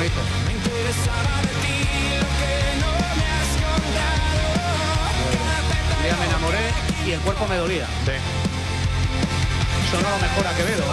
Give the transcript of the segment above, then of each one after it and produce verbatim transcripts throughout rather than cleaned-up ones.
bonito. Me interesaba de ti lo que no me has contado. Un día me enamoré y el cuerpo me dolía. Sí. Sonó lo mejor a Quevedo,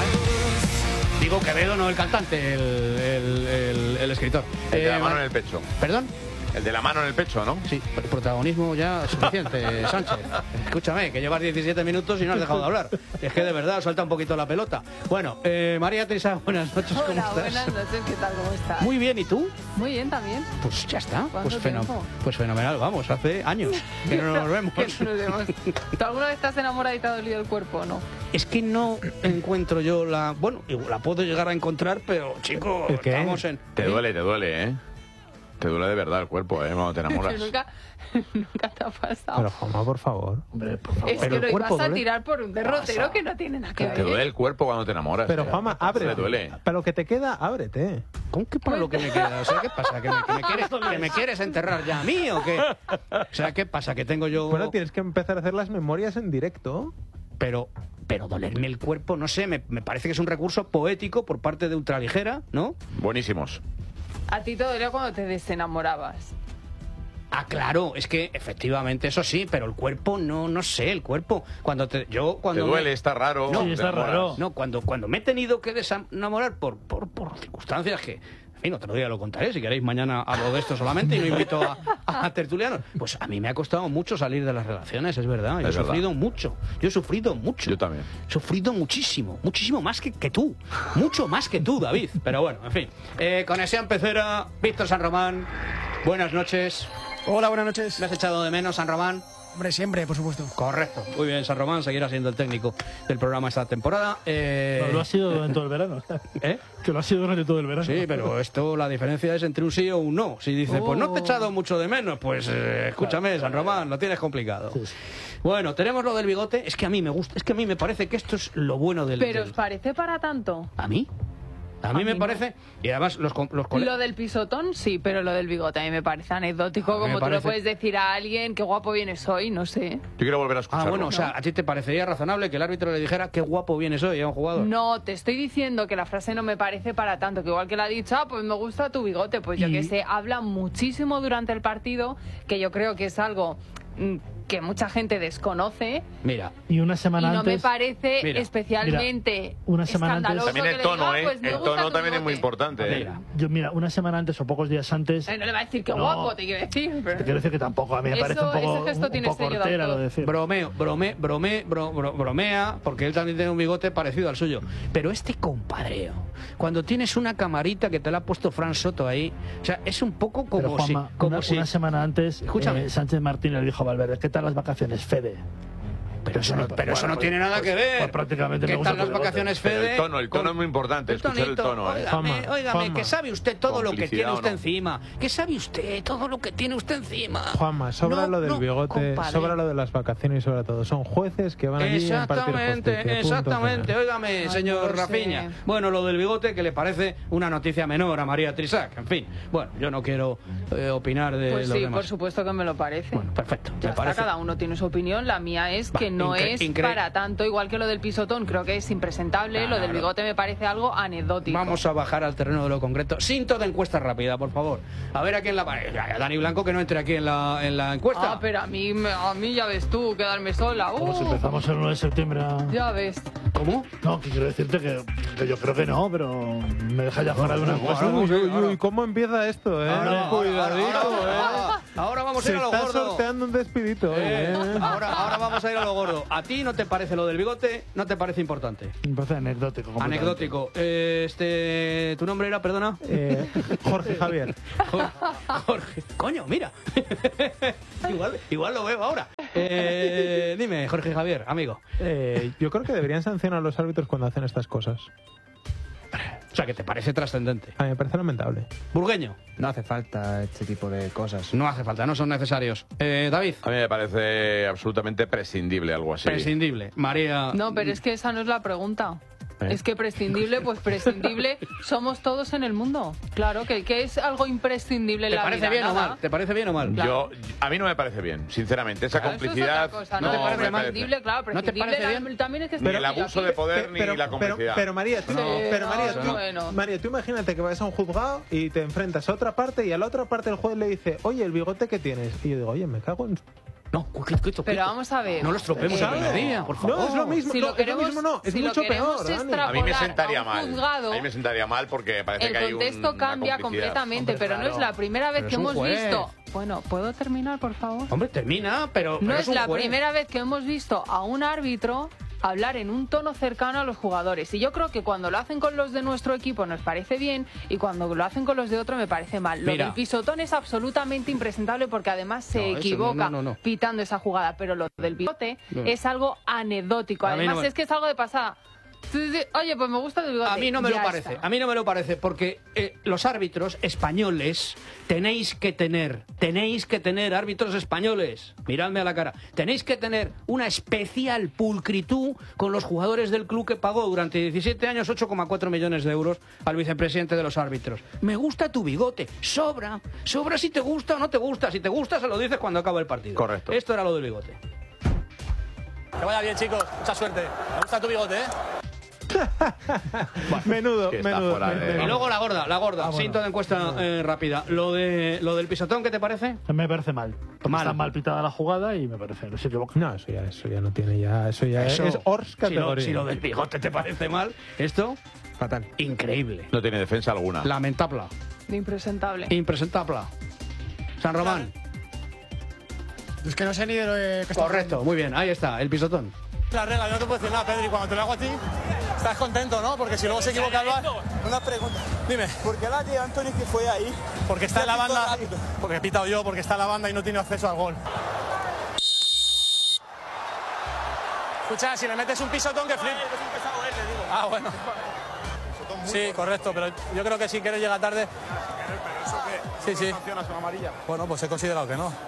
¿eh? Digo Quevedo, no el cantante, el, el, el, el escritor. El de la Eh, mano en el pecho. ¿Perdón? El de la mano en el pecho, ¿no? Sí, protagonismo ya suficiente, Sánchez. Escúchame, que llevas diecisiete minutos y no has dejado de hablar. Es que de verdad suelta un poquito la pelota. Bueno, eh, María Teresa, buenas noches, ¿cómo Hola, estás? buenas noches, ¿qué tal? ¿Cómo estás? Muy bien, ¿y tú? Muy bien también. Pues ya está, ¿Cuánto pues, feno- tiempo? pues fenomenal, vamos, hace años que no nos vemos. Que no nos vemos. ¿Tú alguna vez estás enamorada y te ha dolido el cuerpo o no? Es que no encuentro yo la... Bueno, igual la puedo llegar a encontrar, pero, chico, ¿El qué? estamos en... Te duele, te duele, ¿eh? Te duele de verdad el cuerpo, ¿eh? Cuando te enamoras. nunca, nunca te ha pasado. Pero, Juanma, por favor. Hombre, por favor. es pero que el lo cuerpo ibas a duele. tirar por un derrotero que no tiene nada que ver. Te duele el cuerpo cuando te enamoras. Pero, ¿eh? Juanma, ábrete. Te duele. Para lo que te queda, ábrete. ¿Cómo que para lo que me queda? O sea, ¿qué pasa? ¿Que me, que me quieres, que me quieres enterrar ya a mí o qué? O sea, ¿qué pasa? ¿Que tengo yo...? Bueno, tienes que empezar a hacer las memorias en directo. Pero, pero dolerme el cuerpo, no sé, me, me parece que es un recurso poético por parte de Ultraligera, ¿no? Buenísimos. A ti te dolía cuando te desenamorabas. Ah, claro, es que efectivamente eso sí, pero el cuerpo no, no sé, el cuerpo cuando te, yo Te cuando duele, me- está raro. No, te está enamoras. raro. no, cuando cuando me he tenido que desenamorar por por, por circunstancias que, en fin, otro día lo contaré, si queréis mañana hablo de esto solamente y no invito a, a tertulianos. Pues a mí me ha costado mucho salir de las relaciones, es verdad, yo he Es verdad. sufrido mucho, yo he sufrido mucho. Yo también. He sufrido muchísimo, muchísimo más que, que tú, mucho más que tú, David. Pero bueno, en fin. Eh, Conexión Pecera, Víctor San Román, buenas noches. Hola, buenas noches. ¿Me has echado de menos, San Román? Hombre, siempre, por supuesto. Correcto. Muy bien, San Román seguirá siendo el técnico del programa esta temporada. Eh... No, lo ha sido durante todo el verano. ¿Eh? Que lo ha sido durante todo el verano. Sí, pero esto, la diferencia es entre un sí o un no. Si dice, pues no te he echado mucho de menos, pues eh, escúchame, San Román, lo tienes complicado. Sí, sí. Bueno, tenemos lo del bigote. Es que a mí me gusta, es que a mí me parece que esto es lo bueno del... ¿Pero del- os parece para tanto? ¿A mí? A mí A me mí no. parece... Y además los, co- los cole- Lo del pisotón sí, pero lo del bigote a mí me parece anecdótico, A mí me como tú parece- le puedes decir a alguien qué guapo vienes hoy, no sé. Yo quiero volver a escucharlo. Ah, bueno, o sea, ¿a ti te parecería razonable que el árbitro le dijera qué guapo vienes hoy a un jugador? No, te estoy diciendo que la frase no me parece para tanto, que igual que la ha dicho, ah, pues me gusta tu bigote, pues yo Y- que sé, habla muchísimo durante el partido, que yo creo que es algo mm, que mucha gente desconoce Mira, Y una y semana no antes... me parece Mira, especialmente mira, una semana antes- escandaloso También que el le tono, diga, ¿eh? pues me El gusta tono tu también es muy bigote. importante, ¿eh? mira. Yo, mira, una semana antes o pocos días antes... Eh, no le va a decir que No. guapo, te quiero decir. pero- Te quiero decir que tampoco, a mí me Eso- parece un poco, ese gesto un tiene poco sello de hortera autor. lo de decir. Bromeo, brome, brome, bro- bro- bromea, porque él también tiene un bigote parecido al suyo. Pero este compadreo, cuando tienes una camarita que te la ha puesto Fran Soto ahí, o sea, es un poco como Pero, Juanma, si... Como una, si una semana antes, Escúchame. eh, Sánchez Martín le dijo a Valverde, ¿qué tal las vacaciones, Fede? Pero eso no, Bueno, pero eso no pues- tiene nada que ver. pues prácticamente ¿Qué me gusta tal las tu bigote. vacaciones, Pero Fede? el tono, el tono Con- es muy importante, escuchar el tono, ¿eh? Óigame, Juanma, óigame, Juanma. que sabe usted todo lo que Complicidad tiene o usted no. encima. Que sabe usted todo lo que tiene usted encima. Juanma, sobra No, lo del no, bigote, compadre. sobra lo de las vacaciones y sobre todo. Son jueces que van allí a impartir justicia. Exactamente, punto exactamente. final. Óigame, Ay, señor no lo sé. Rafiña. Bueno, lo del bigote que le parece una noticia menor a María Trisac. En fin, bueno, yo no quiero eh, opinar de Pues los sí, demás. por supuesto que me lo parece. Bueno, perfecto. Ya me está, parece. cada uno tiene su opinión. La mía es que Va, no incre- es incre- para tanto, igual que lo del pisotón, creo que es impresentable. Claro. Lo del bigote me parece algo anecdótico. Vamos a bajar al terreno de lo concreto. Cinto de encuesta rápida, por favor. A ver a quién la... Ya, Dani Blanco que no entre aquí en la, en la encuesta. Ah, pero a mí, me- a mí ya ves tú, quedarme sola. Como si Uh, empezamos el uno de septiembre a... ya ves. ¿Cómo? No, que quiero decirte que, que yo creo que no, pero me deja ya fuera de una encuesta. Ahora Uy, vamos a- uy, ahora- uy, ¿cómo empieza esto, eh? Ahora, Cuidadito, ahora, eh. ahora, ahora vamos a Se ir a lo está gordo. sorteando un despidito, Eh, eh. ahora, ahora vamos a ir a lo gordo. ¿A ti no te parece lo del bigote? ¿No te parece importante? Me parece anecdótico. completamente. Anecdótico. Eh, este, ¿tu nombre era, perdona? Eh, Jorge Javier. Jorge. Jorge. Coño, mira. igual, igual lo veo ahora. Eh, dime, Jorge Javier, amigo. Eh, yo creo que deberían sancionar a los árbitros cuando hacen estas cosas. O sea, que te parece trascendente. A mí me parece lamentable. Burgueño. No hace falta este tipo de cosas. No hace falta, no son necesarios. Eh, David. A mí me parece absolutamente prescindible algo así. Prescindible. María. No, pero es que esa no es la pregunta. ¿Eh? Es que prescindible, pues prescindible somos todos en el mundo. Claro, que, que es algo imprescindible en ¿Te la parece vida. bien nada. o mal? ¿Te parece bien o mal? Yo, a mí no me parece bien, sinceramente. Esa Claro, eso es complicidad otra cosa, no, ¿no? te parece me mal? Prescindible, claro, ¿No te prescindible parece la- bien? también es que Ni el estoy abuso aquí. de poder ni la complicidad. Pero, pero María, tú, Sí, pero María, no, tú, bueno. María, tú imagínate que vas a un juzgado y te enfrentas a otra parte y a la otra parte el juez le dice, oye, el bigote que tienes. Y yo digo, oye, me cago en... No, quito, quito, Pero vamos a ver. No los tropemos Eh, el primer día, por favor. No, es lo mismo, Si no, lo es queremos- lo mismo no, es si lo mucho queremos peor, Dani. extra- A mí me extrapolar sentaría a un mal. juzgado, A mí me sentaría mal porque parece El que hay un, contexto una cambia complicidad. completamente, Hombre, pero no es claro. la primera vez Pero que es un hemos juez. visto. Bueno, ¿puedo terminar, por favor? Hombre, termina, pero, pero No es un la juez. primera vez que hemos visto a un árbitro hablar en un tono cercano a los jugadores. Y yo creo que cuando lo hacen con los de nuestro equipo nos parece bien y cuando lo hacen con los de otro me parece mal. Lo Mira. del pisotón es absolutamente impresentable porque además se No, eso no, equivoca no, no, no. pitando esa jugada, pero lo del bigote No. es algo anecdótico. A mí Además no me- es que es algo de pasada. Sí, sí, oye, pues me gusta el bigote. A mí no me Ya lo parece, está. a mí no me lo parece, porque eh, los árbitros españoles tenéis que tener, tenéis que tener árbitros españoles, miradme a la cara, tenéis que tener una especial pulcritud con los jugadores del club que pagó durante diecisiete años ocho coma cuatro millones de euros al vicepresidente de los árbitros. Me gusta tu bigote, sobra, sobra si te gusta o no te gusta, si te gusta se lo dices cuando acaba el partido. Correcto. Esto era lo del bigote. Que vaya bien, chicos. Mucha suerte. Me gusta tu bigote, ¿eh? Menudo, que está menudo. fuera de- menudo. Y luego la gorda, la gorda, Ah, bueno. cinto de encuesta eh, rápida. Lo de lo del pisotón, ¿qué te parece? Me parece mal. Porque Mal. está mal pitada la jugada y me parece que se equivoca. No, eso ya, eso ya no tiene ya, eso ya Eso, es Ors si lo, categoría. si lo del bigote te parece mal, esto, Fatal. increíble. No tiene defensa alguna. Lamentable. Impresentable. Impresentable. San Román. Es que no sé ni de lo que está Correcto, muy bien, ahí está, el pisotón. La regla, yo no te puedo decir nada, Pedri. Cuando te lo hago a ti, estás contento, ¿no? Porque si luego se equivoca el V A R... Una pregunta. Dime. ¿Por qué la de Anthony que fue ahí? Porque está en la Se ha visto banda... rápido. Porque he pitado yo, porque está en la banda y no tiene acceso al gol. Escucha, si le metes un pisotón que flip... Ah, bueno. Sí, correcto, pero yo creo que si quieres llegar tarde... Sí, sí. Bueno, pues he considerado que no.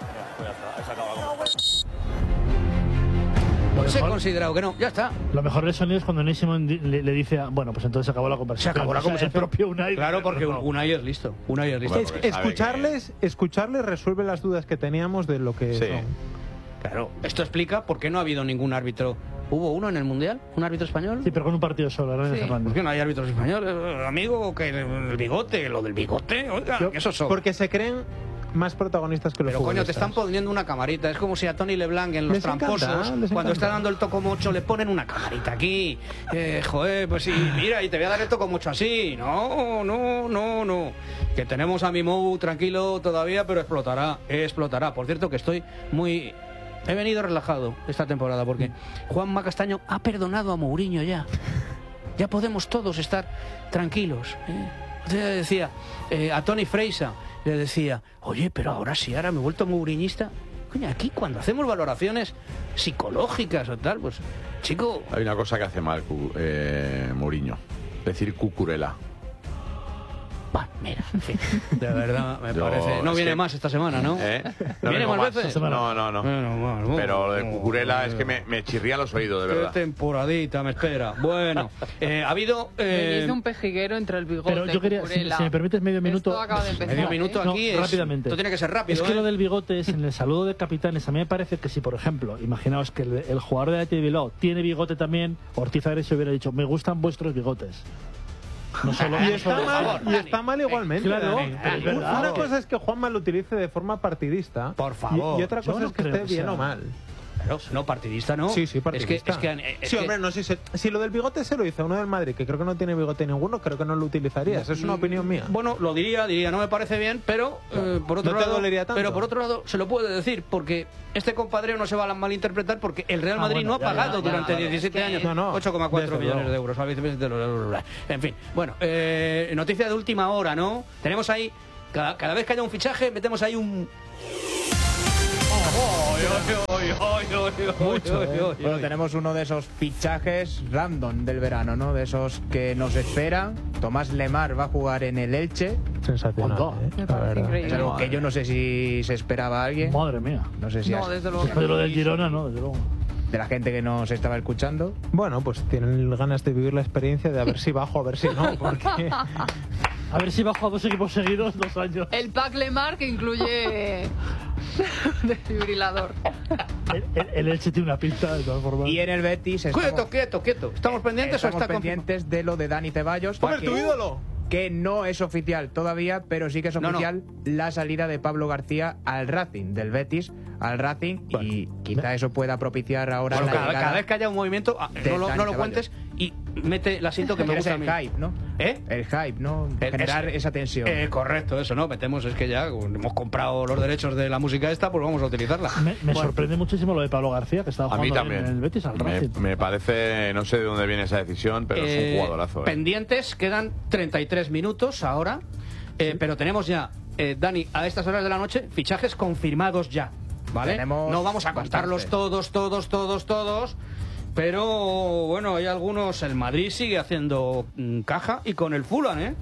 Pues he considerado que no, ya está. Lo mejor del sonido es cuando Unai Simón di- le, le dice, a- bueno, pues entonces se acabó la Se conversación. acabó la O sea, conversación. El propio Unai. Claro, porque No. Unai es listo. Unai es listo. Bueno, Es- porque sabe escucharles, escucharles resuelve las dudas que teníamos de lo que Sí. son. Claro, esto explica por qué no ha habido ningún árbitro. ¿Hubo uno en el Mundial? ¿Un árbitro español? Sí, pero con un partido solo, Hernández Sí. Hernández. ¿Por qué no hay árbitros españoles? Eh, Amigo, que el bigote, lo del bigote, oiga, Yo- que eso son. Porque se creen más protagonistas que los Pero coño, te futbolistas. están poniendo una camarita. Es como si a Tony LeBlanc en Los Les encanta, Tramposos, les cuando encanta. está dando el tocomocho, le ponen una camarita aquí. Eh, joder, pues sí, mira, y te voy a dar el tocomocho así. No, no, no, no. Que tenemos a Mimou tranquilo todavía, pero explotará, explotará. Por cierto, que estoy muy... He venido relajado esta temporada porque Juanma Castaño ha perdonado a Mourinho ya. Ya podemos todos estar tranquilos. ¿eh? Entonces decía, eh, a Tony Freisa le decía, oye, pero ahora sí, ahora me he vuelto mouriñista. Coño, aquí cuando hacemos valoraciones psicológicas o tal, pues, chico, Hay una cosa que hace mal Cu- eh, Mourinho. Decir cucurela. va, mira, en fin, de verdad me Yo- parece. No es viene que- más esta semana, ¿no? ¿Eh? No ¿Viene vengo más más. veces? No, no, no. Bueno, bueno, bueno. Pero lo de cucurela es que me, me chirría los oídos, de Qué verdad. temporadita me espera. Bueno, eh, ha habido... eh, Venís de un pejiguero entre el bigote Pero yo quería, si, Cucurella. si me permites medio minuto. Esto acaba de empezar. medio minuto No, aquí es... rápidamente. Esto tiene que ser rápido, Es que ¿eh? lo del bigote es en el saludo de capitanes. A mí me parece que si, por ejemplo, imaginaos que el, el jugador de Athletic de Bilbao tiene bigote también, Ortiz Ares se hubiera dicho, me gustan vuestros bigotes. No solo, Y no está solo- mal, favor, y Dani. está mal igualmente. Claro, Dani. pero es verdad. Una cosa es que Juanma lo utilice de forma partidista. Por favor. Y, y otra Yo cosa no es que creo esté que bien sea. o mal. Claro, no, partidista no. Sí, sí, partidista. Es que... Es que, es sí, que- hombre, no sé si, si lo del bigote se lo hizo uno del Madrid, que creo que no tiene bigote ninguno, creo que no lo utilizarías. Es una opinión mía. Bueno, lo diría, diría, no me parece bien, pero eh, por otro No te lado, dolería tanto. pero por otro lado se lo puede decir porque este compadreo no se va a malinterpretar porque el Real Ah, Madrid bueno, no ha ya, ya, pagado ya, durante ya, ya. diecisiete Es que- años No, no, ocho coma cuatro desde millones luego. de euros al vicepresidente de los- En fin, bueno, eh, noticia de última hora, ¿no? Tenemos ahí cada, cada vez que haya un fichaje metemos ahí un Mucho, ¿eh? Bueno, tenemos uno de esos fichajes random del verano, ¿no? De esos que nos esperan. Tomás Lemar va a jugar en el Elche. Sensacional. Ondo. ¿eh? Me La parece verdad. increíble. Es algo que yo no sé si se esperaba a alguien. Madre mía. No sé si No, has- desde luego. Después de lo del Girona, no, desde luego. de la gente que nos estaba escuchando. Bueno, pues tienen ganas de vivir la experiencia de a ver si bajo, a ver si no, porque... A ver si bajo a dos equipos seguidos dos años. El pack Lemar que incluye desfibrilador. El, el, el Elche tiene una pista de todas formas. Y en el Betis estamos, Quieto, quieto, quieto. ¿Estamos pendientes estamos o está pendientes de lo de Dani Ceballos? ¡Joder, que- tu ídolo! que no es oficial todavía, pero sí que es No, no. oficial la salida de Pablo García al Racing, del Betis al Racing, y quizá eso pueda propiciar ahora Bueno, la cada, llegada cada vez que haya un movimiento, ah, de no lo, Dani no lo Ceballos. cuentes y mete el asiento que me Quieres gusta a el mí. hype, ¿no? ¿Eh? El hype, ¿no? El- Generar ese- esa tensión. Eh, correcto, eso, ¿no? Metemos, es que ya hemos comprado los derechos de la música esta, pues vamos a utilizarla. Me, me sorprende muchísimo lo de Pablo García, que estaba A mí jugando bien también. en el Betis al me, Racing. me parece, no sé de dónde viene esa decisión, pero es Eh, un jugadorazo. ¿eh? Pendientes, quedan treinta y tres minutos ahora, eh, pero tenemos ya, eh, Dani, a estas horas de la noche, fichajes confirmados ya, ¿vale? Tenemos No vamos a contarlos bastante. todos, todos, todos, todos, pero bueno, hay algunos, el Madrid sigue haciendo mm, caja y con el Fulham, ¿eh?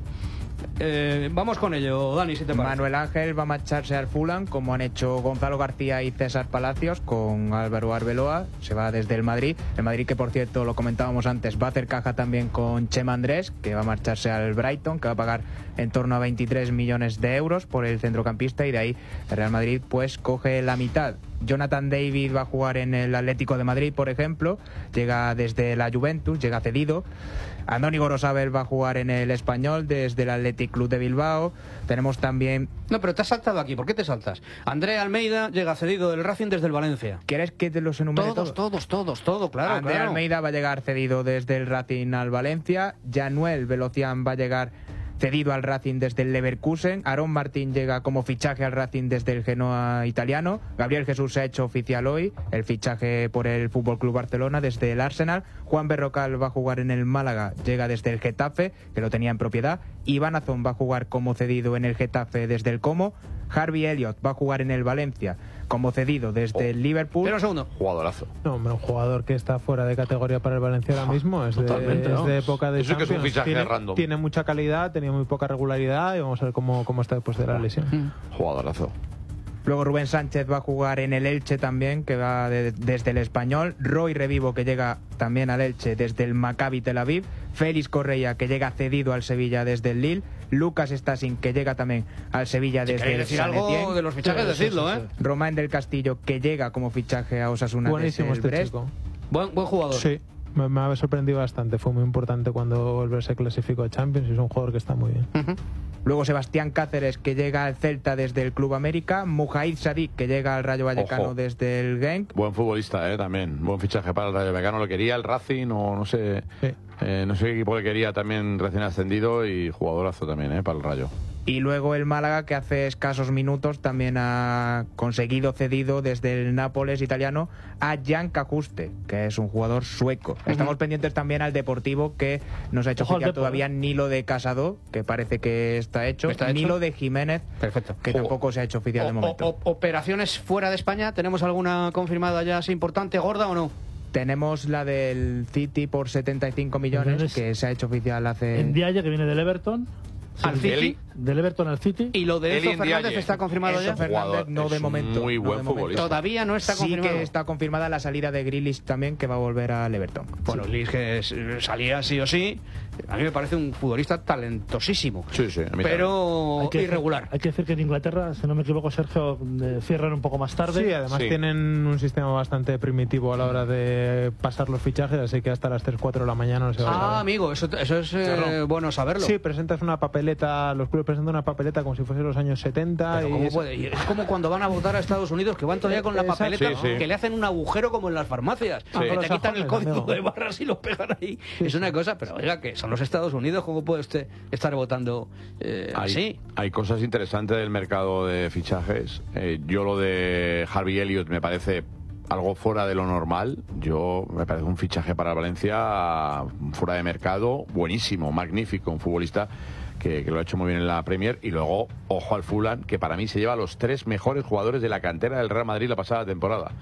Eh, vamos con ello, Dani, si te parece. Manuel Ángel va a marcharse al Fulham, como han hecho Gonzalo García y César Palacios con Álvaro Arbeloa. Se va desde el Madrid. El Madrid, que por cierto, lo comentábamos antes, va a hacer caja también con Chema Andrés, que va a marcharse al Brighton, que va a pagar en torno a veintitrés millones de euros por el centrocampista, y de ahí el Real Madrid pues coge la mitad. Jonathan David va a jugar en el Atlético de Madrid, por ejemplo. Llega desde la Juventus, llega cedido. Andoni Gorosabel va a jugar en el Español desde el Athletic Club de Bilbao. Tenemos también... No, pero te has saltado aquí, ¿por qué te saltas? André Almeida llega cedido del Racing desde el Valencia. ¿Quieres que te los enumere Todos, todos, todos, todo, claro, André claro. Almeida va a llegar cedido desde el Racing al Valencia. Januel Velocián va a llegar cedido al Racing desde el Leverkusen. Aarón Martín llega como fichaje al Racing desde el Genoa italiano. Gabriel Jesús se ha hecho oficial hoy, el fichaje por el F C Barcelona desde el Arsenal. Juan Berrocal va a jugar en el Málaga, llega desde el Getafe, que lo tenía en propiedad. Iván Azón va a jugar como cedido en el Getafe desde el Como. Harvey Elliott va a jugar en el Valencia como cedido desde Oh. el Liverpool. Espera un segundo. Jugadorazo. No, hombre, un jugador que está fuera de categoría para el Valencia ahora mismo, es de, Totalmente, es vamos. de época de Eso que es un Champions. fichaje tiene, random. tiene mucha calidad, tenía muy poca regularidad y vamos a ver cómo, cómo está después de la lesión. Jugadorazo. Luego Rubén Sánchez va a jugar en el Elche también, que va de- desde el Español. Roy Revivo, que llega también al Elche desde el Maccabi Tel Aviv. Félix Correia, que llega cedido al Sevilla desde el Lille. Lucas Stasin, que llega también al Sevilla Si desde queréis el decir San algo Etienne. de los fichajes, Sí, sí, decidlo, sí, ¿eh? sí. Romain del Castillo, que llega como fichaje a Osasuna Buenísimo desde el este Brest. chico. Buen, buen jugador. Sí, me, me ha sorprendido bastante. Fue muy importante cuando el Brest se clasificó a Champions y es un jugador que está muy bien. Ujú. Luego Sebastián Cáceres, que llega al Celta desde el Club América. Mujaid Sadik, que llega al Rayo Vallecano Ojo. desde el Genk. Buen futbolista, ¿eh? También. Buen fichaje para el Rayo Vallecano. Lo quería el Racing o no sé. Sí. eh, no sé qué equipo le quería, también recién ascendido, y jugadorazo también, ¿eh? Para el Rayo. Y luego el Málaga, que hace escasos minutos también ha conseguido cedido desde el Nápoles italiano a Jan Kajuste, que es un jugador sueco. Estamos pendientes también al Deportivo, que no se ha hecho Ojo al oficial Depor, todavía ni lo de Casado, que parece que está hecho, ¿Está ni hecho? lo de Jiménez, Perfecto. que tampoco se ha hecho oficial de O- momento. o- o- operaciones fuera de España, ¿tenemos alguna confirmada ya así importante, gorda o no? Tenemos la del City por setenta y cinco millones, Millones. que se ha hecho oficial hace... En Diaye, que viene del Everton. Al Sí, City. Eli- Del Everton al City. Y lo de Eli Enzo Fernández Ndiaye. está confirmado Enzo ya. Fernández Jugador, no es de un momento. muy no buen de momento. futbolista. Todavía no está Sí confirmado. que está confirmada la salida de Grealish también, que va a volver al Everton. Bueno, Lis, que es- salía sí o sí, a mí me parece un futbolista talentosísimo. Sí, sí. A mí Pero Hay que decir- irregular. hay que decir que en Inglaterra, si no me equivoco, Sergio, eh, cierran un poco más tarde. Sí, además Sí. tienen un sistema bastante primitivo a la hora de pasar los fichajes, así que hasta las tres cuatro de la mañana no se va a Ah, saber. amigo, eso, eso es eh, bueno saberlo. Sí, presentas una papeleta, los clubes presentan una papeleta como si fuese los años setenta. Pero y ¿cómo es- puede? Y es como cuando van a votar a Estados Unidos, que van todavía con la Exacto. papeleta, Sí, sí. que le hacen un agujero como en las farmacias. Sí. Que Con te los quitan el sajones, código amigo. de barras y lo pegan ahí. Es una cosa, pero oiga, que son los Estados Unidos, ¿cómo puede usted estar votando eh, Hay, así? hay cosas interesantes del mercado de fichajes. Eh, yo lo de Harvey Elliott me parece algo fuera de lo normal. Yo me parece un fichaje para el Valencia fuera de mercado, buenísimo, magnífico, un futbolista que, que lo ha hecho muy bien en la Premier. Y luego, ojo al Fulham, que para mí se lleva a los tres mejores jugadores de la cantera del Real Madrid la pasada temporada.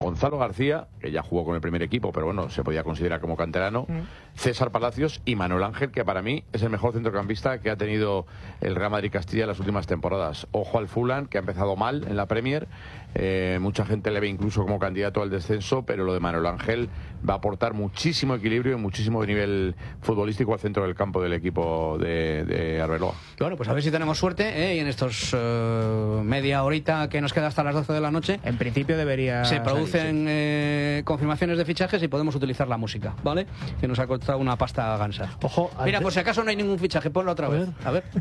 Gonzalo García, que ya jugó con el primer equipo, pero bueno, se podía considerar como canterano, mm. César Palacios y Manuel Ángel, que para mí es el mejor centrocampista que ha tenido el Real Madrid Castilla en las últimas temporadas. Ojo al Fulham, que ha empezado mal en la Premier, eh, mucha gente le ve incluso como candidato al descenso, pero lo de Manuel Ángel va a aportar muchísimo equilibrio y muchísimo nivel futbolístico al centro del campo del equipo de, de Arbeloa. Bueno, pues a ver si tenemos suerte, ¿eh? Y en estos uh, media horita que nos queda hasta las doce de la noche, en principio debería se produce salir, sí. eh, confirmaciones de fichajes y podemos utilizar la música, ¿vale? Que nos ha costado una pasta gansa. Ojo, mira, por si acaso no hay ningún fichaje, ponlo otra a vez. Ver. A ver.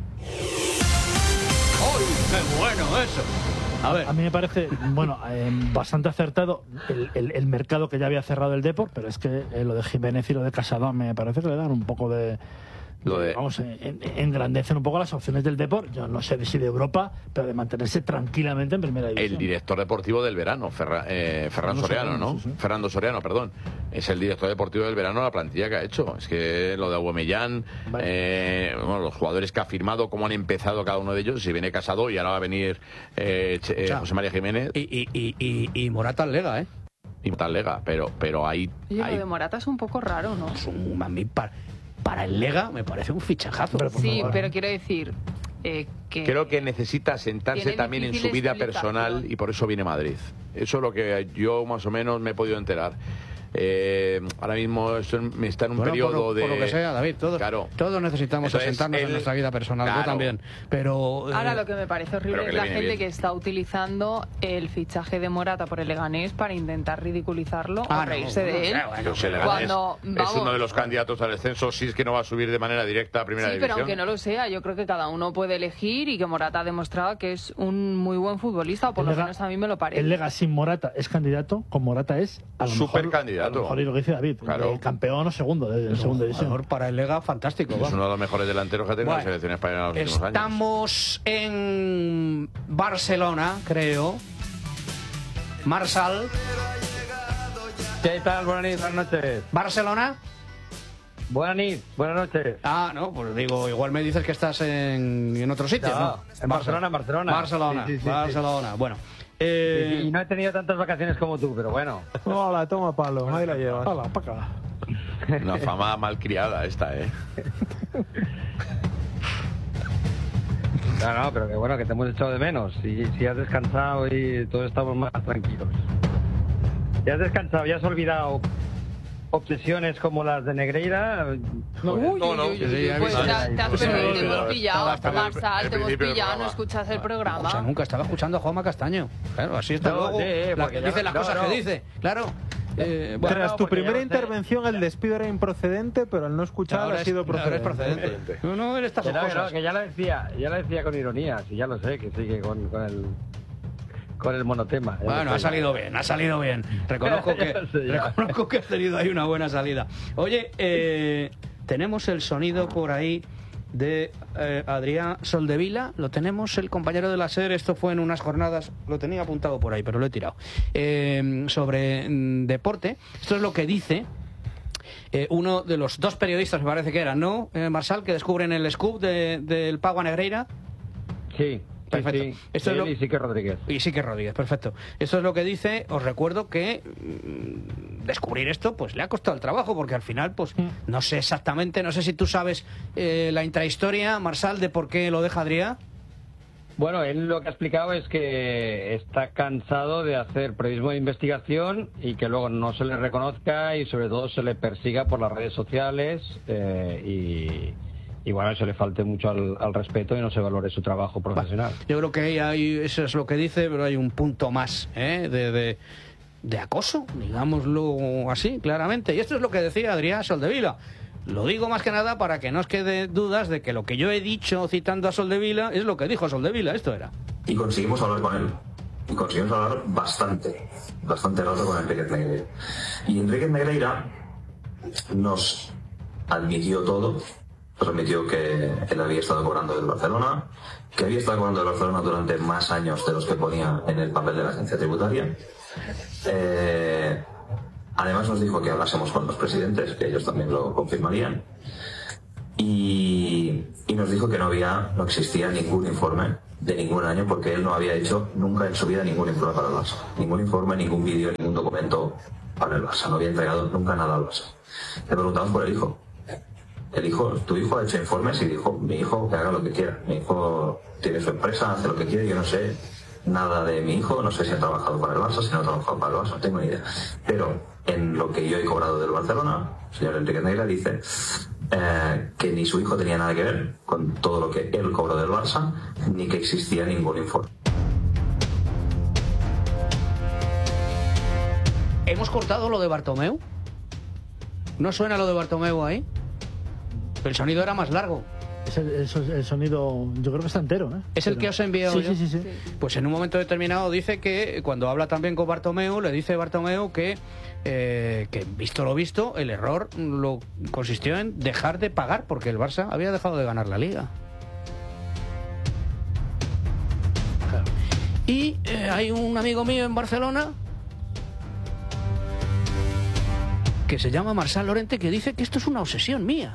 ¡Uy, qué bueno eso! A ver. A mí me parece, bueno, eh, bastante acertado el, el, el mercado que ya había cerrado el Depor, pero es que eh, lo de Jiménez y lo de Casado me parece que le dan un poco de... Lo de... Vamos, en, engrandecen un poco las opciones del Depor, yo no sé de si de Europa, pero de mantenerse tranquilamente en primera división. El director deportivo del verano, Ferra, eh, Ferran Soriano, ¿no? Sí, sí. Fernando Soriano, perdón. Es el director deportivo del verano de la plantilla que ha hecho. Es que lo de Aubameyang, vale. eh, bueno, los jugadores que ha firmado, cómo han empezado cada uno de ellos, si viene Casado y ahora va a venir eh, eh, o sea, José María Jiménez. Y, y, y, y, y Morata al Lega, ¿eh? Y Morata al Lega, pero, pero ahí... Oye, ahí... lo de Morata es un poco raro, ¿no? Es un mami para... Para el Lega me parece un fichajazo. Pero sí, pero quiero decir eh, que... Creo que necesita sentarse también en su vida personal y por eso viene a Madrid. Eso es lo que yo más o menos me he podido enterar. Eh, ahora mismo esto me está en un bueno, periodo por lo, de... por lo que sea, David, todos, claro. todos necesitamos Entonces, asentarnos el... en nuestra vida personal, claro. Yo también, pero... Eh... Ahora lo que me parece horrible es la gente bien. que está utilizando el fichaje de Morata por el Leganés para intentar ridiculizarlo ah, o reírse no, de no, él. no, bueno, pues Cuando, es, vamos, es uno de los candidatos al descenso, si es que no va a subir de manera directa a primera sí, división. Sí, pero aunque no lo sea, yo creo que cada uno puede elegir y que Morata ha demostrado que es un muy buen futbolista, o por el lo Lega, menos a mí me lo parece. El Lega sin Morata es candidato, con Morata es a lo super mejor, candidato. A lo mejor, y lo que dice David, claro. campeón o segundo de, de segunda división. Mejor para el Lega, fantástico. Es va. uno de los mejores delanteros que ha tenido bueno, la selección española en los últimos años. Estamos en Barcelona, creo. Marsal. ¿Qué tal? Buenas noches. Buenas noches. ¿Barcelona? Buenas noches. Buenas noches. Ah, no, pues digo, igual me dices que estás en, en otro sitio, ¿no? ¿no? En Barcelona, en Barcelona. Barcelona, sí, sí, sí, Barcelona. Sí. Bueno. Eh... Sí, sí, y no he tenido tantas vacaciones como tú, pero bueno. Hola, toma palo, ahí la llevas. Hola, para acá. Una fama malcriada esta, ¿eh? No, no, pero que bueno, que te hemos echado de menos. Si, si has descansado y todos estamos más tranquilos. Ya has descansado, ya has olvidado obsesiones como las de Negreira. No, uy, no, no. Uy, uy, uy, pues te, te has perdido, te hemos pillado, Marsal, te hemos pillado, no escuchas el programa. O sea, nunca estaba escuchando a Juanma Castaño. Claro, así está no, luego, sí, la que dice las no, cosas no. que dice. Claro. Eh, bueno, Tras tu primera intervención, el despido era improcedente, pero al no escuchar ha sido procedente. Es procedente. No, no, eres estas que, no, cosas. Que, que ya lo decía, ya lo decía con ironía, sí, ya lo sé, que sigue con, con el con el monotema. Bueno, ha salido bien, ha salido bien. Reconozco que reconozco que has tenido ahí una buena salida. Oye, eh, tenemos el sonido por ahí de eh, Adrián Soldevila, lo tenemos, el compañero de la SER, esto fue en unas jornadas, lo tenía apuntado por ahí, pero lo he tirado, eh, sobre mm, deporte. Esto es lo que dice eh, uno de los dos periodistas, me parece que eran, ¿no, eh, Marsal, que descubren el scoop del de, Pago a Negreira? Sí. Perfecto. Sí, sí. Esto es lo... Y Sique Rodríguez. Y Sique Rodríguez, perfecto. Esto es lo que dice. Os recuerdo que mmm, descubrir esto pues le ha costado el trabajo, porque al final pues mm. no sé exactamente, no sé si tú sabes eh, la intrahistoria, Marsal, de por qué lo deja Adrià. Bueno, él lo que ha explicado es que está cansado de hacer periodismo de investigación y que luego no se le reconozca y sobre todo se le persiga por las redes sociales eh, y... y bueno, eso le falte mucho al, al respeto y no se valore su trabajo profesional. Yo creo que hay, eso es lo que dice, pero hay un punto más ¿eh? de, de, de acoso, digámoslo así, claramente. Y esto es lo que decía Adrià Soldevila. Lo digo más que nada para que no os quede dudas de que lo que yo he dicho citando a Soldevila es lo que dijo Soldevila, esto era. Y conseguimos hablar con él. Y conseguimos hablar bastante, bastante rato con Enríquez Negreira. Y Enríquez Negreira nos admitió todo. Nos admitió que él había estado cobrando del Barcelona, que había estado cobrando del Barcelona durante más años de los que ponía en el papel de la agencia tributaria. Eh, además nos dijo que hablásemos con los presidentes, que ellos también lo confirmarían. Y, y nos nos dijo que no había, no existía ningún informe de ningún año porque él no había hecho nunca en su vida ningún informe para el Barça. Ningún informe, ningún vídeo, ningún documento para el Barça. No había entregado nunca nada al Barça. Le preguntamos por el hijo. El hijo, tu hijo ha hecho informes y dijo, mi hijo que haga lo que quiera. Mi hijo tiene su empresa, hace lo que quiere, yo no sé nada de mi hijo, no sé si ha trabajado para el Barça, si no ha trabajado para el Barça, no tengo ni idea. Pero en lo que yo he cobrado del Barcelona, el señor Enrique Negreira dice eh, que ni su hijo tenía nada que ver con todo lo que él cobró del Barça, ni que existía ningún informe. ¿Hemos cortado lo de Bartomeu? ¿No suena lo de Bartomeu ahí? El sonido era más largo. Es el, el, el sonido, yo creo que está entero, ¿eh? ¿Es el Pero... que os he enviado sí, yo? Sí, sí, sí. Pues en un momento determinado dice que, cuando habla también con Bartomeu, le dice Bartomeu que, eh, que visto lo visto, el error lo consistió en dejar de pagar, porque el Barça había dejado de ganar la Liga. Claro. Y eh, hay un amigo mío en Barcelona que se llama Marçal Lorente, que dice que esto es una obsesión mía.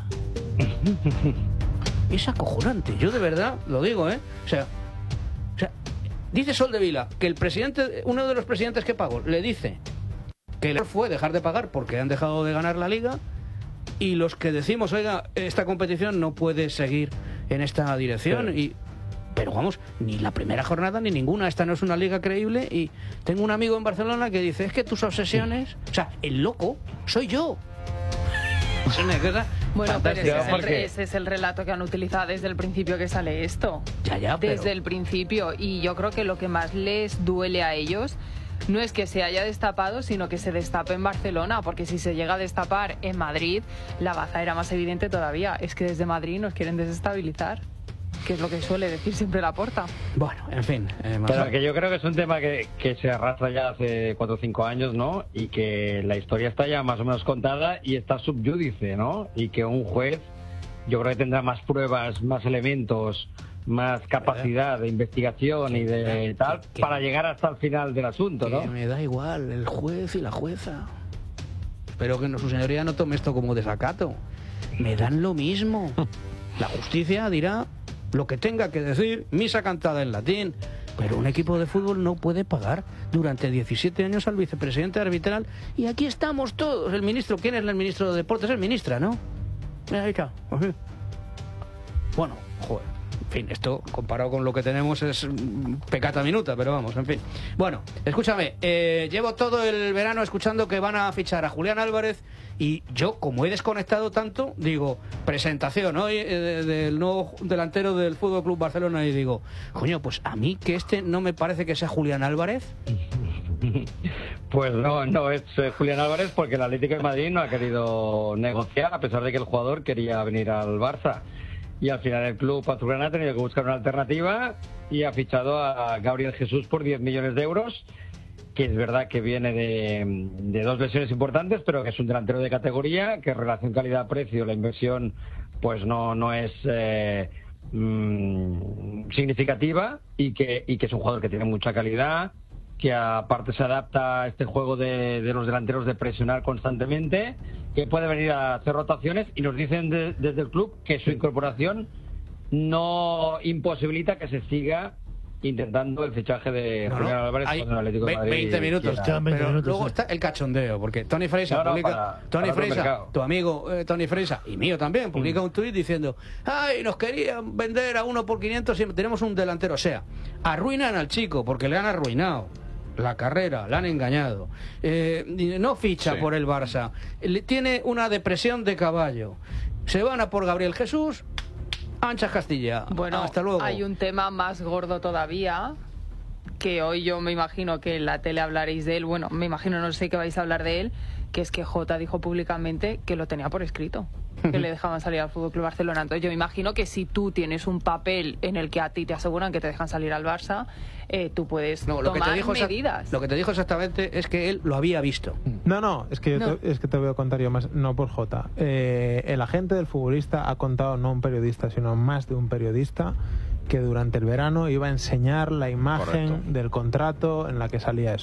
Es acojonante, yo de verdad lo digo, ¿eh? O sea, o sea, dice Soldevila que el presidente, uno de los presidentes que pagó, le dice que el error fue dejar de pagar porque han dejado de ganar la Liga, y los que decimos, oiga, esta competición no puede seguir en esta dirección. Pero, y, pero vamos, ni la primera jornada ni ninguna, esta no es una liga creíble. Y tengo un amigo en Barcelona que dice, es que tus obsesiones, o sea, el loco soy yo. Es una cosa bueno, pero ese es, el, porque... ese es el relato que han utilizado desde el principio que sale esto. Ya, ya, pero... Desde el principio. Y yo creo que lo que más les duele a ellos no es que se haya destapado, sino que se destape en Barcelona. Porque si se llega a destapar en Madrid, la baza era más evidente todavía. Es que desde Madrid nos quieren desestabilizar, que es lo que suele decir siempre Laporta. Bueno, en fin. Eh, Pero que yo creo que es un tema que, que se arrastra ya hace cuatro o cinco años, ¿no? Y que la historia está ya más o menos contada y está subyúdice, ¿no? Y que un juez, yo creo que tendrá más pruebas, más elementos, más capacidad de investigación y de tal, para llegar hasta el final del asunto, ¿no? Que me da igual el juez y la jueza. Espero que no, su señoría no tome esto como desacato. Me dan lo mismo. La justicia dirá lo que tenga que decir, misa cantada en latín, pero un equipo de fútbol no puede pagar durante diecisiete años al vicepresidente arbitral, y aquí estamos todos. El ministro, ¿quién es el ministro de Deportes? Es ministra, ¿no? Ahí está. Bueno, joder, en fin, esto comparado con lo que tenemos es pecata minuta, pero vamos, en fin. Bueno, escúchame, eh, llevo todo el verano escuchando que van a fichar a Julián Álvarez, y yo, como he desconectado tanto, digo, presentación hoy eh, del nuevo delantero del Fútbol Club Barcelona, y digo, coño, pues a mí que este no me parece que sea Julián Álvarez. Pues no, no es eh, Julián Álvarez, porque el Atlético de Madrid no ha querido negociar, a pesar de que el jugador quería venir al Barça. Y al final el club azulgrana ha tenido que buscar una alternativa y ha fichado a Gabriel Jesús por diez millones de euros, que es verdad que viene de, de dos lesiones importantes, pero que es un delantero de categoría, que en relación calidad-precio la inversión pues no, no es eh, mmm, significativa, y que, y que es un jugador que tiene mucha calidad, que aparte se adapta a este juego de, de los delanteros de presionar constantemente, que puede venir a hacer rotaciones, y nos dicen de, desde el club que su incorporación no imposibilita que se siga intentando el fichaje de no, Julián no, Álvarez con el Atlético de Madrid. veinte minutos, quiera. pero minutos, luego sí. está el cachondeo, porque Tony Freisa no, no, publica, para, Tony para Freisa, tu amigo eh, Tony Freisa, y mío también, publica mm. un tuit diciendo, ay, nos querían vender a uno por quinientos y tenemos un delantero. O sea, arruinan al chico porque le han arruinado la carrera, la han engañado, eh, no ficha sí. por el Barça, tiene una depresión de caballo, se van a por Gabriel Jesús, anchas Castilla. Bueno, hasta luego. Hay un tema más gordo todavía, que hoy yo me imagino que en la tele hablaréis de él. Bueno, me imagino, no sé qué vais a hablar de él, que es que Jota dijo públicamente que lo tenía por escrito, que le dejaban salir al Fútbol Club Barcelona. Entonces yo me imagino que si tú tienes un papel en el que a ti te aseguran que te dejan salir al Barça, eh, tú puedes no, lo tomar que te dijo medidas. Lo que te dijo exactamente es que él lo había visto. No, no, es que, yo no. Te, es que te voy a contar yo más, no por Jota. Eh, el agente del futbolista ha contado, no un periodista, sino más de un periodista, que durante el verano iba a enseñar la imagen Correcto. del contrato en la que salía eso.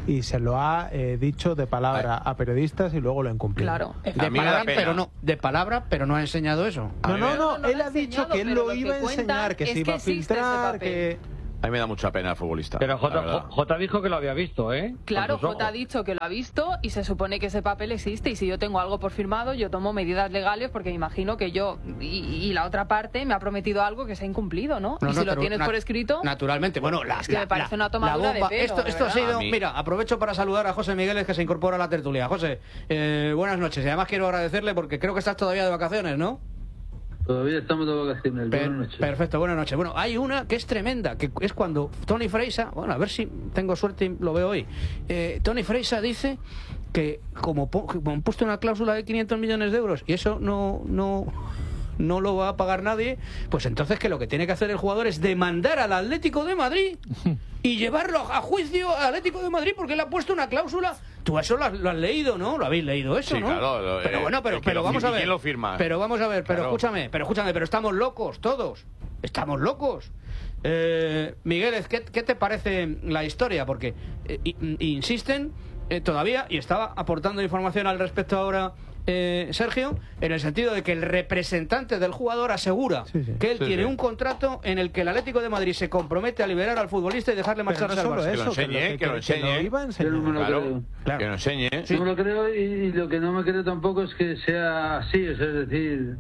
y se lo ha eh, dicho de palabra a periodistas y luego lo ha incumplido. Claro. De palabra, pero no, de palabra, pero no ha enseñado eso. No, no, no, no él lo ha ha dicho enseñado, que él pero lo lo iba que a enseñar, que cuentan se es iba que a existe ese filtrar, papel. que... A mí me da mucha pena el futbolista. Pero la J, verdad. J dijo que lo había visto, ¿eh? Claro, Con sus J ha ojos. dicho que lo ha visto y se supone que ese papel existe y si yo tengo algo por firmado yo tomo medidas legales porque me imagino que yo y, y la otra parte me ha prometido algo que se ha incumplido, ¿no? No, y no, si lo pero tienes nat- por escrito... Naturalmente, bueno, la, Es que la- me parece la- una tomadura la bomba. de pelo, Esto, de esto ha verdad. sido, A mí- mira, aprovecho para saludar a José Migueles que se incorpora a la tertulia. José, eh, buenas noches y además quiero agradecerle porque creo que estás todavía de vacaciones, ¿no? Todavía estamos de vacaciones. Per- Buenas noches. Perfecto, buenas noches. Bueno, hay una que es tremenda, que es cuando Tony Freisa, bueno, a ver si tengo suerte y lo veo hoy. Eh, Tony Freisa dice que como, po- como han puesto una cláusula de quinientos millones de euros y eso no, no, no lo va a pagar nadie, pues entonces que lo que tiene que hacer el jugador es demandar al Atlético de Madrid y llevarlo a juicio al Atlético de Madrid porque le ha puesto una cláusula. Tú eso lo has, lo has leído, ¿no? Lo habéis leído eso, Sí, ¿no? claro, lo- pero eh, bueno, pero, el que pero lo vamos firma- a ¿y ver. quién lo firma? Pero vamos a ver, pero Claro. escúchame, pero escúchame, pero estamos locos todos. Estamos locos. Eh, Miguel, ¿qué, ¿qué te parece la historia? Porque eh, i- insisten eh, todavía, y estaba aportando información al respecto ahora eh, Sergio, en el sentido de que el representante del jugador asegura Sí, sí. que él Sí, tiene sí. un contrato en el que el Atlético de Madrid se compromete a liberar al futbolista y dejarle Pero no marcharse al solo Barça. Que lo eso, enseñe, que lo enseñe. iba a Yo enseñar. no me lo Claro, creo. Claro. que lo enseñe. No me lo creo y, y lo que no me creo tampoco es que sea así, o sea, es decir,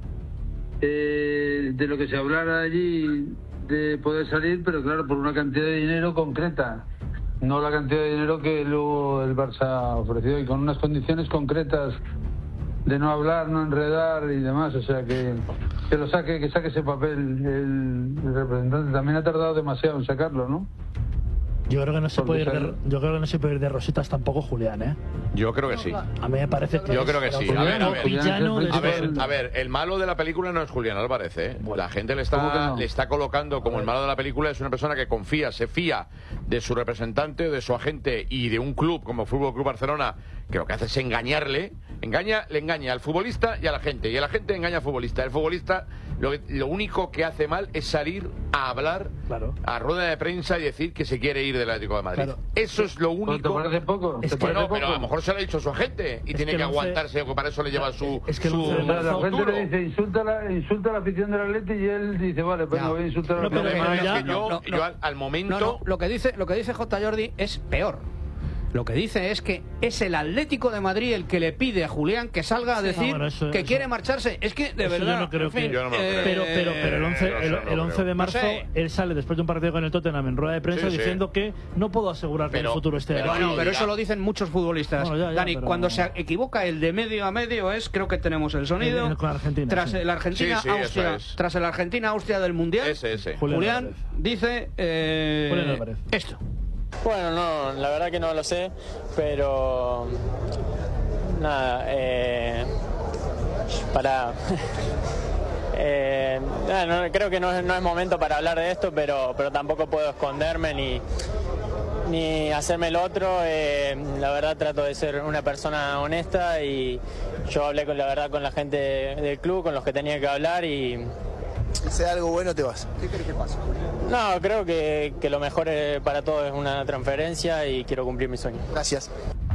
eh, de lo que se hablara allí de poder salir, pero claro, por una cantidad de dinero concreta, no la cantidad de dinero que luego el Barça ofreció y con unas condiciones concretas de no hablar, no enredar y demás, o sea que que lo saque, que saque ese papel el, el representante. También ha tardado demasiado en sacarlo, ¿no? Yo creo que no se Porque puede ir de, sale- yo creo que no se puede ir de rositas tampoco, Julián, ¿eh? Yo creo que sí. A mí me parece que Yo creo que sí. A ver, a ver. villano de A ver, todo. a ver, el malo de la película no es Julián Álvarez, ¿eh? La gente le ¿Cómo que está, no? le está colocando como el malo de la película es una persona que confía, se fía de su representante, de su agente y de un club como Fútbol Club Barcelona, que lo que hace es engañarle, engaña, le engaña al futbolista y a la gente, y el agente engaña al futbolista. El futbolista lo, lo único que hace mal es salir a hablar Claro. a rueda de prensa y decir que se quiere ir del Atlético de Madrid. Claro. Eso es lo ¿Te único. parece poco? Es ¿Te que- parece Bueno, poco? pero a lo mejor se lo ha dicho su agente y Es tiene que que el once- aguantarse, que para eso le lleva su. Es que el su- once de O sea, la marzo- gente duro. le dice insulta a la, insulta a la afición del Atleti y él dice, vale, pues Ya. no voy a insultar a la No, pero- afición del Además, pero es ya- que yo, no, no, yo al, al momento. No, no, lo que dice, lo que dice J. Jordi es peor. Lo que dice es que es el Atlético de Madrid el que le pide a Julián que salga a decir Ah, bueno, eso- que eso- quiere marcharse. Es que, de Eso yo verdad, no creo en fin, que- Yo no me lo creo. Pero, pero, pero el once, Eh, el, eso no el lo once creo. de marzo, No sé. él sale después de un partido con el Tottenham en rueda de prensa Sí, sí. diciendo que no puedo asegurar que Pero- el futuro esté pero aquí. Bueno, pero ya. eso lo dicen muchos futbolistas. Bueno, ya, ya, Dani, pero- cuando se equivoca el de medio a medio es, creo que tenemos el sonido. Eh, con Argentina, tras sí. el Argentina Sí, sí, eso Austria, es. tras el Argentina Austria del Mundial. Ese, ese. Julián Julián Álvarez. dice eh, Julián Álvarez. esto. Bueno, no, la verdad que no lo sé, pero nada, eh, para... eh, nada, no, creo que no es, no es momento para hablar de esto, pero, pero tampoco puedo esconderme ni, ni hacerme el otro. Eh, la verdad trato de ser una persona honesta y yo hablé con la verdad con la gente del club, con los que tenía que hablar y... Si sea algo bueno, te vas. ¿Qué crees que pasa? No, creo que, que lo mejor eh, para todos es una transferencia y quiero cumplir mi sueño. Gracias.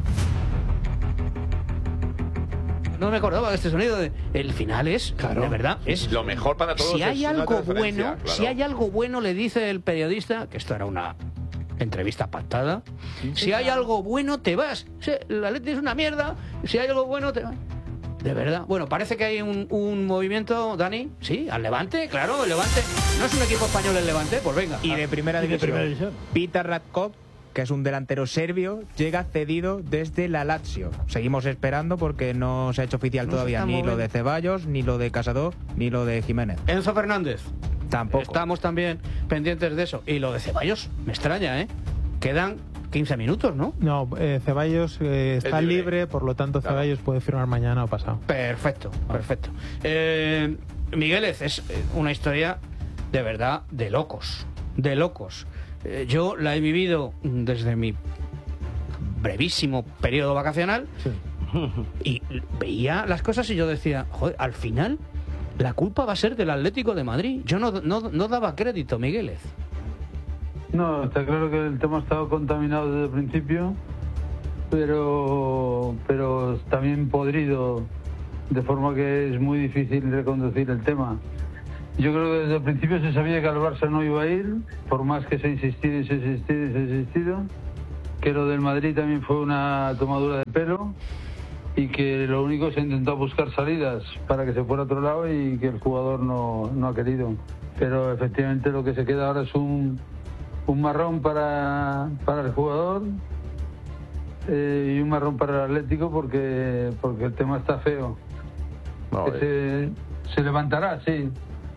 No me acordaba de este sonido. De, el final es, Claro. de verdad, es Lo mejor para todos si es hay una algo transferencia, bueno, claro. si hay algo bueno, le dice el periodista, que esto era una entrevista pactada, si hay algo bueno, te vas. Si la letra es una mierda, si hay algo bueno, te vas. De verdad. Bueno, parece que hay un, un movimiento, Dani, sí, al Levante, claro, el Levante. ¿No es un equipo español el Levante? Pues venga. Y de primera Y de división. primera división. Petar Ratkov, que es un delantero serbio, llega cedido desde la Lazio. Seguimos esperando porque no se ha hecho oficial No se todavía está ni lo moviendo. de Ceballos, ni lo de Casado, ni lo de Jiménez. Enzo Fernández. Tampoco. Estamos también pendientes de eso. Y lo de Ceballos, me extraña, ¿eh? Quedan quince minutos, ¿no? No, eh, Ceballos eh, está libre. libre. por lo tanto Claro. Ceballos puede firmar mañana o pasado. Perfecto, perfecto. Eh, Migueles, es eh, una historia de verdad de locos, de locos. Eh, yo la he vivido desde mi brevísimo periodo vacacional y veía las cosas y yo decía, joder, al final la culpa va a ser del Atlético de Madrid. Yo no, no, no daba crédito, Migueles. No, está claro que el tema ha estado contaminado desde el principio pero, pero también podrido, de forma que es muy difícil reconducir el tema. Yo creo que desde el principio se sabía que al Barça no iba a ir, por más que se ha insistido y se ha insistido y se ha insistido, que lo del Madrid también fue una tomadura de pelo y que lo único se ha intentado buscar salidas para que se fuera a otro lado y que el jugador no, no ha querido. Pero efectivamente lo que se queda ahora es un, un marrón para, para el jugador eh, y un marrón para el Atlético porque, porque el tema está feo. No, que eh. se, se levantará, sí.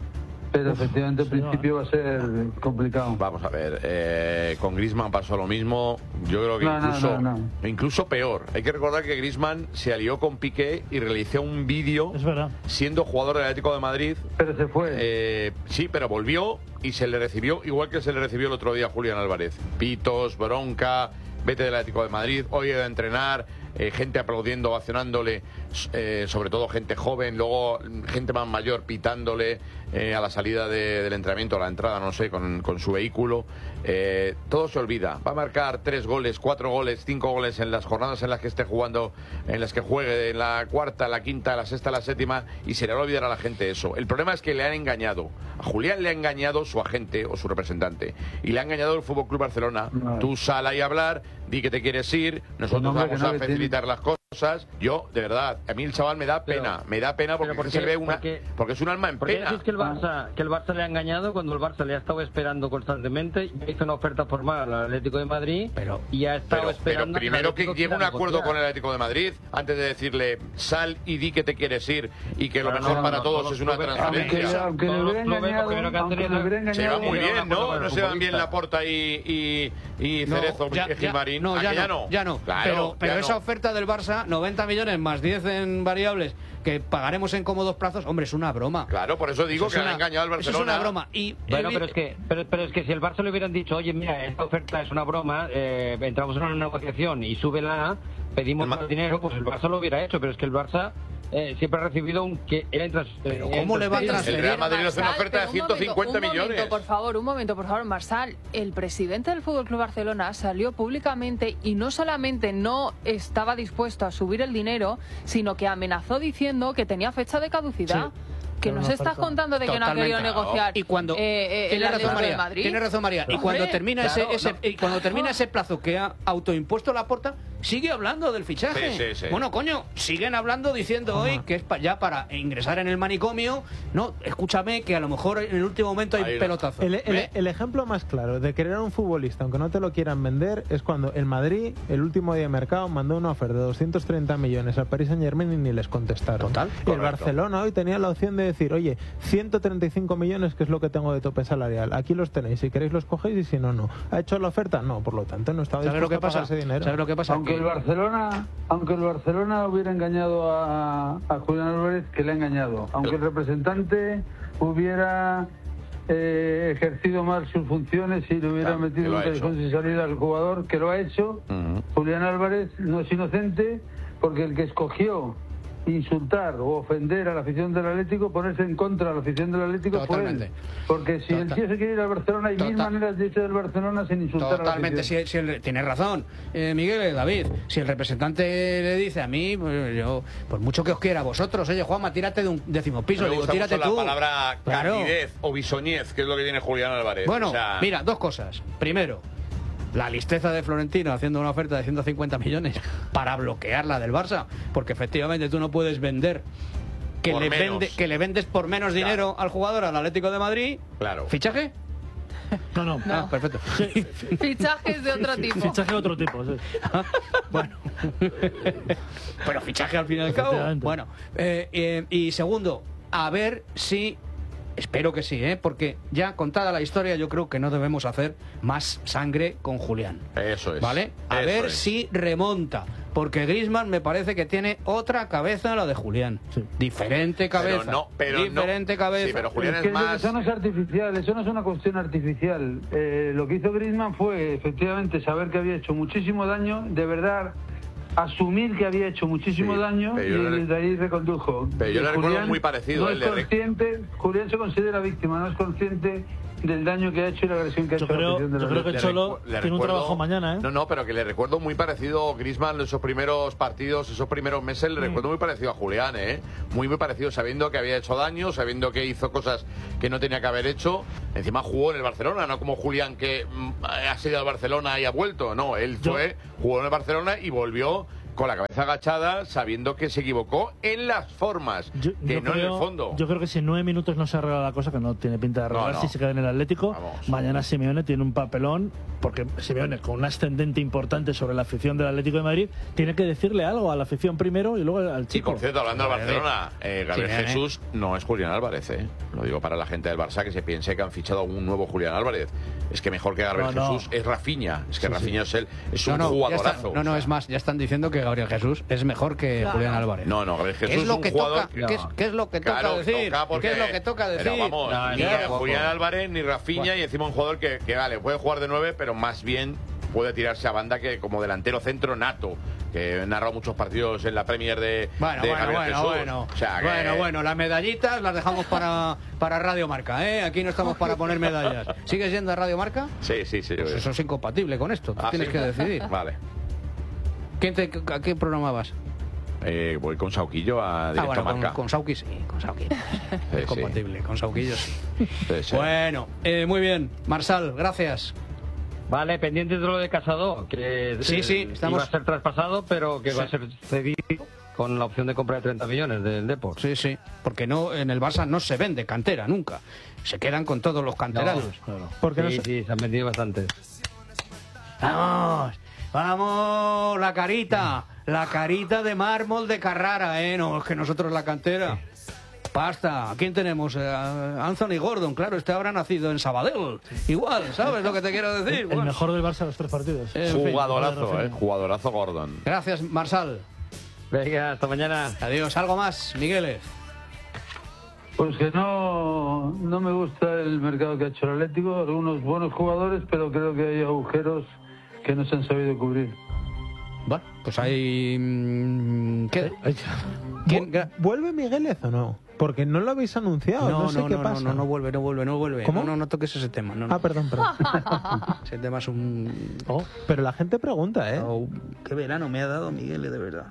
Pero efectivamente al principio va a ser complicado. Vamos a ver, eh, con Griezmann pasó lo mismo. Yo creo que No, no, incluso, no, no. incluso peor. Hay que recordar que Griezmann se alió con Piqué y realizó un vídeo siendo jugador del Atlético de Madrid. Pero se fue. Eh, sí, pero volvió y se le recibió igual que se le recibió el otro día a Julián Álvarez. Pitos, bronca, vete del Atlético de Madrid, hoy he de entrenar. Eh, gente aplaudiendo, ovacionándole, eh, sobre todo gente joven, luego gente más mayor pitándole eh, a la salida de, del entrenamiento, a la entrada, no sé, con, con su vehículo. Eh, todo se olvida. Va a marcar tres goles, cuatro goles, cinco goles en las jornadas en las que esté jugando, en las que juegue, en la cuarta, la quinta, la sexta, la séptima, y se le va a olvidar a la gente eso. El problema es que le han engañado. A Julián le ha engañado su agente o su representante, y le ha engañado el F C Barcelona. No. Tú sal ahí a hablar, di que te quieres ir, nosotros No, hombre, vamos que no, a que facilitar las cosas. Yo, de verdad, a mí el chaval me da Pero- pena, me da pena porque, pero ¿por se qué? ve una, Porque- porque es un alma en Porque pena. decís que el Barça, que el Barça le ha engañado cuando el Barça le ha estado esperando constantemente, ya hizo una oferta formal al Atlético de Madrid y ha estado Pero, esperando pero primero el que Atlético llegue un quiera acuerdo negociar. con el Atlético de Madrid antes de decirle sal y di que te quieres ir y que lo Pero mejor no, para no, todos todos es una clubes- transferencia. Aunque le hubiera engañado, aunque le hubiera engañado, Se va muy hubiera bien, un ¿no? acuerdo con No el se van bien futbolista. Laporta y, y, y No, Cerezo ya- y ya- Gilmarín. no, ¿A ya que no, ya no. Claro, pero pero ya esa no. oferta del Barça, noventa millones más diez en variables, que pagaremos en cómodos plazos, hombre, es una broma. Claro, por eso digo Eso que es han una- engañado al eso es Barcelona. una broma. Y Bueno, evi- pero es que pero, pero es que si el Barça le hubieran dicho, oye, mira, esta oferta es una broma, eh, entramos en una negociación y súbela, pedimos más dinero, pues el Barça lo hubiera hecho, pero es que el Barça eh, siempre ha recibido un que era intras, Pero ¿cómo le va a transferir? El Real Madrid hace una oferta de Pero un ciento cincuenta momento, un millones. momento, por favor, un momento, por favor, Marsal. El presidente del F C Barcelona salió públicamente y no solamente no estaba dispuesto a subir el dinero, sino que amenazó diciendo que tenía fecha de caducidad. Sí. Que Era nos una estás oferta. contando de que no ha Totalmente. querido negociar. Y cuando eh, eh, el tiene razón Atlético de María, Madrid. tiene razón María. Y Hombre, cuando termina claro, ese, ese no. y cuando termina ese plazo que ha autoimpuesto Laporta, sigue hablando del fichaje. Sí, sí, sí. Bueno, coño, siguen hablando diciendo hoy que es pa- ya para ingresar en el manicomio. No, escúchame que a lo mejor en el último momento hay Ahí no. pelotazo. El, el- ¿Eh? el ejemplo más claro de querer a un futbolista, aunque no te lo quieran vender, es cuando el Madrid, el último día de mercado, mandó una oferta de doscientos treinta millones al Paris Saint Germain y ni les contestaron. Total. Y el Correcto. Barcelona hoy tenía la opción de decir, oye, ciento treinta y cinco millones, que es lo que tengo de tope salarial. Aquí los tenéis, si queréis los cogéis y si no, no. ¿Ha hecho la oferta? No, por lo tanto no estaba ¿Sabes lo dispuesto que a pasa? pagar ese dinero. ¿Sabes lo que pasa? Aunque Que- el Barcelona, aunque el Barcelona hubiera engañado a, a Julián Álvarez, que le ha engañado. Aunque el representante hubiera eh, ejercido mal sus funciones y le hubiera Claro, que metido lo un ha callejón sin salida al jugador, que lo ha hecho. Julián Álvarez no es inocente porque el que escogió insultar o ofender a la afición del Atlético, ponerse en contra de la afición del Atlético Totalmente. fue él. Porque si el Total. tío se quiere ir al Barcelona, hay mil Total. maneras de irse del Barcelona sin insultar Totalmente, a la afición. si, si el- tienes razón, eh, Miguel, eh, David. Si el representante le dice a mí, pues yo, por mucho que os quiera a vosotros, oye, Juanma, tírate de un décimo piso, Me digo, gusta tírate mucho tú. la palabra Claro. candidez o bisoñez, que es lo que tiene Julián Álvarez. Bueno, O sea, mira, dos cosas. Primero, la listeza de Florentino haciendo una oferta de ciento cincuenta millones para bloquear la del Barça, porque efectivamente tú no puedes vender que, Por le, menos. vende, que le vendes por menos dinero al jugador, al Atlético de Madrid. Claro. ¿Fichaje? No, no. Ah, perfecto. Fichajes de otro tipo. Fichaje de otro tipo, sí. Bueno. Pero fichaje al fin y al cabo. Efectivamente. Bueno, eh, eh, y segundo, a ver si. Espero que sí, ¿eh? Porque ya contada la historia, yo creo que no debemos hacer más sangre con Julián. Eso es. ¿Vale? A Eso ver es. si remonta. Porque Griezmann me parece que tiene otra cabeza a la de Julián. Diferente cabeza. Pero no, pero no. Diferente cabeza. Sí, pero Julián Es que es más. Eso no es artificial, eso no es una cuestión artificial. Eh, lo que hizo Griezmann fue efectivamente saber que había hecho muchísimo daño, de verdad asumir que había hecho muchísimo Sí, daño y pero yo le- desde ahí recondujo. Pero yo le Julián recuerdo muy parecido, No el es de Rick- consciente, Julián se considera víctima, no es consciente del daño que ha hecho y la agresión que ha Yo hecho a la creo, afición de yo la creo que el Le Cholo recu- le tiene un recuerdo- trabajo mañana, ¿eh? No, no, pero que le recuerdo muy parecido Griezmann en esos primeros partidos, esos primeros meses, le Mm. recuerdo muy parecido a Julián, ¿eh? Muy, muy parecido, sabiendo que había hecho daño, sabiendo que hizo cosas que no tenía que haber hecho. Encima jugó en el Barcelona, no como Julián que mm, ha sido al Barcelona y ha vuelto. No, él Yo- fue, jugó en el Barcelona y volvió con la cabeza agachada, sabiendo que se equivocó en las formas, Yo, que yo no creo, en el fondo. yo creo que si en nueve minutos no se arregla la cosa, que no tiene pinta de arreglar, No, no. si se queda en el Atlético, Vamos. mañana Simeone tiene un papelón, porque Simeone, con un ascendente importante sobre la afición del Atlético de Madrid, tiene que decirle algo a la afición primero y luego al Y chico. por cierto, hablando del Barcelona, eh, Gabriel Simeone. Jesús no es Julián Álvarez, ¿eh? Lo digo para la gente del Barça que se piense que han fichado a un nuevo Julián Álvarez. Es que mejor que Gabriel No, no. Jesús es Rafinha. Es que Sí, Rafinha es él, es No, un no, ya jugadorazo. está- no, no, es más, ya están diciendo que Gabriel Jesús es mejor que Claro. Julián Álvarez. No, no, Gabriel ¿Qué Jesús es lo un que jugador toca? ¿Qué es, qué es lo que toca Claro, decir? toca porque- ¿Qué es lo que toca decir? Pero vamos, No, ni no, a no, Julián no. Álvarez ni Rafinha y encima un jugador que, que vale, puede jugar de nueve, pero más bien puede tirarse a banda que como delantero centro nato, que he narrado muchos partidos en la Premier de, Bueno, de bueno, Gabriel bueno, Jesús. bueno. O sea, que- Bueno, bueno, las medallitas las dejamos para, para Radio Marca, ¿eh? Aquí no estamos para poner medallas. ¿Sigues yendo a Radio Marca? Sí, sí, sí. Pues eso es incompatible con esto. Tú Ah, tienes ¿sí? que decidir. Vale. ¿Quién te, ¿A qué programa vas? Eh, voy con Sauquillo a Ah, Directo bueno, con, Marca. con Sauki sí, con Sauki. Sí, Es sí. compatible, con Sauquillo sí. Sí, sí. Bueno, eh, muy bien. Marsal, gracias. Vale, pendientes de lo de Casado, que Sí, eh, sí, estamos- iba a ser traspasado, pero que va a Sí. ser cedido con la opción de compra de treinta millones del Depor. Sí, sí, porque no en el Barça no se vende cantera nunca. Se quedan con todos los canteranos. Porque no Sí, se- sí, se han vendido bastantes. Vamos, vamos, la carita, la carita de mármol de Carrara, ¿eh? No, es que nosotros la cantera. Pasta, ¿a quién tenemos? Eh, a Anthony Gordon, claro, este habrá nacido en Sabadell. Igual, ¿sabes lo que te quiero decir? El Bueno, mejor del Barça a los tres partidos. en fin. Jugadorazo, Rafinha. eh. Jugadorazo Gordon. Gracias, Marsal. Venga, hasta mañana. Adiós. ¿Algo más, Migueles? Pues que no, no me gusta el mercado que ha hecho el Atlético, algunos buenos jugadores, pero creo que hay agujeros que no se han sabido cubrir. Bueno, pues hay... mm, ¿Qué? ¿Quién? Gra- ¿Vuelve Migueles o no? Porque no lo habéis anunciado, no, No, sé no, qué no, pasa. no, no, no vuelve, no vuelve, no vuelve. ¿Cómo? No, no, no toques ese tema. No, no. Ah, perdón, perdón. Ese tema es un... Oh, Pero la gente pregunta, ¿eh? Oh, qué verano me ha dado Miguel, de verdad.